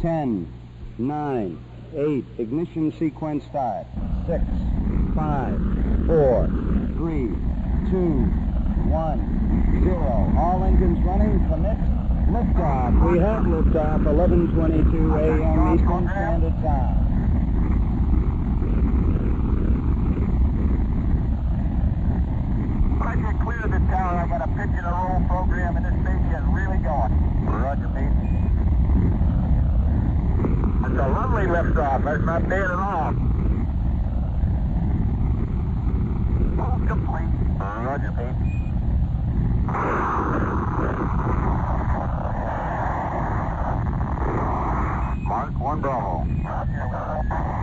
10, 9, 8, ignition sequence start. 6, 5, 4, 3, 2, 1, 0. All engines running. Commit. Liftoff. We have liftoff. 11:22 a.m. Eastern Standard Time. Roger, clear the tower. I got a pitch and a roll program, and this baby is really going. Roger, Pete. It's a lovely liftoff. That's not bad at all. All complete. Roger, Pete. Mark 1 Bravo. Roger.